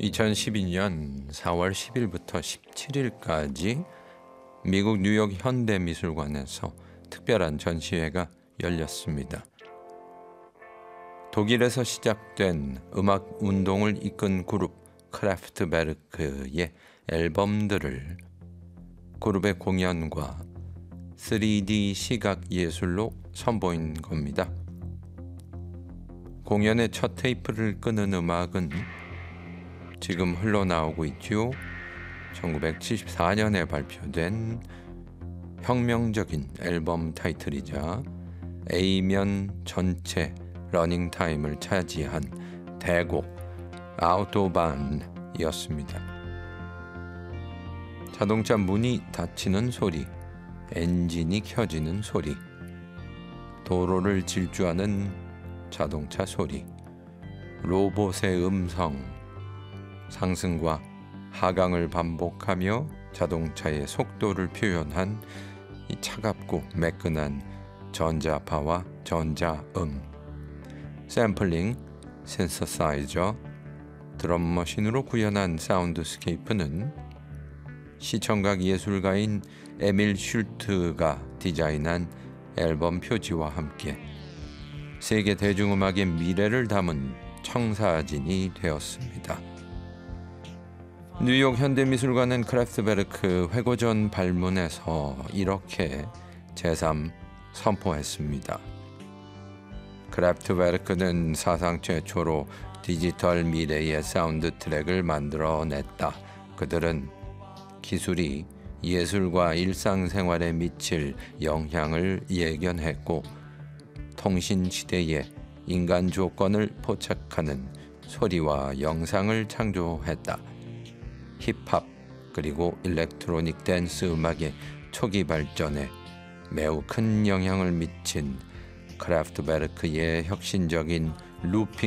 2012년 4월 10일부터 17일까지 미국 뉴욕 현대미술관에서 특별한 전시회가 열렸습니다. 독일에서 시작된 음악 운동을 이끈 그룹 크래프트베르크의 앨범들을 그룹의 공연과 3D 시각 예술로 선보인 겁니다. 공연의 첫 테이프를 끄는 음악은 지금 흘러나오고 있죠. 1974년에 발표된 혁명적인 앨범 타이틀이자 A면 전체 러닝타임을 차지한 대곡 아우토반이었습니다. 자동차 문이 닫히는 소리, 엔진이 켜지는 소리, 도로를 질주하는 자동차 소리, 로봇의 음성, 상승과 하강을 반복하며 자동차의 속도를 표현한 이 차갑고 매끈한 전자파와 전자음, 샘플링, 신서사이저, 드럼머신으로 구현한 사운드스케이프는 시청각 예술가인 에밀 슐트가 디자인한 앨범 표지와 함께 세계 대중음악의 미래를 담은 청사진이 되었습니다. 뉴욕 현대미술관은 크래프트베르크 회고전 발문에서 이렇게 제삼 선포했습니다. 크래프트베르크는 사상 최초로 디지털 미래의 사운드 트랙을 만들어냈다. 그들은 기술이 예술과 일상생활에 미칠 영향을 예견했고 통신 시대에 인간 조건을 포착하는 소리와 영상을 창조했다. 힙합 그리고 일렉트로닉 댄스 음악의 초기 발전에 매우 큰 영향을 미친 크래프트베르크의 혁신적인 루핑